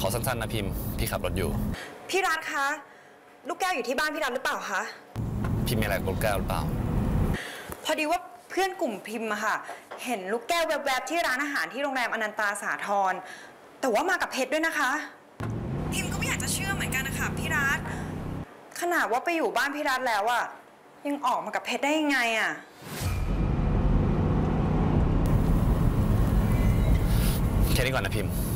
อสั้นๆนะพิมพ์พี่ขับรถอยู่พี่รัฐคะลูกแก้วอยู่ที่บ้านพี่รัฐหรือเปล่าคะพิมพ์มีอะไรกับลูกแก้วหรือเปล่าพอดีว่าเพื่อนกลุ่มพิมพ์อะค่ะเห็นลูกแก้วแวบๆที่ร้านอาหารที่โรงแรมอนันตาสาทรแต่ว่ามากับเพชรด้วยนะคะพิมพ์ก็ไม่อยากจะเชื่อเหมือนกันนะคะพี่รัฐขนาดว่าไปอยู่บ้านพี่รัฐแล้วอะยังออกมากับเพชรได้ยังไงอะแค่นี้ก่อนนะพิมพ์